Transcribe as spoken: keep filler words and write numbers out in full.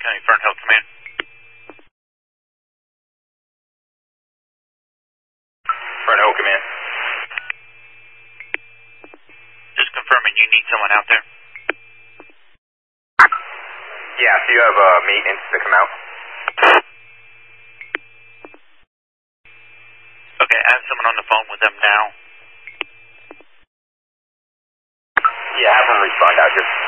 County Fernhill Command. Fernhill Command. Just confirming you need someone out there. Yeah, so you have uh, maintenance to come out? Okay, I have someone on the phone with them now. Yeah, have them respond out here.